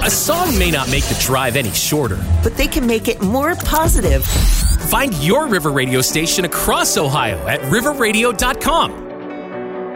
A song may not make the drive any shorter, but they can make it more positive. Find your River Radio station across Ohio at riverradio.com.